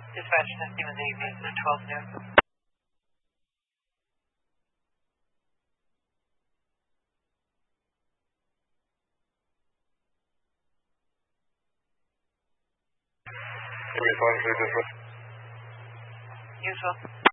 Dispatch to Stevens Aviation at 12 noon. Respond to dispatch. Use well.